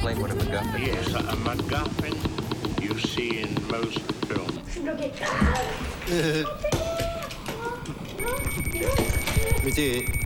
explain what a MacGuffin Yes, a MacGuffin you see in most films. Mais t'es...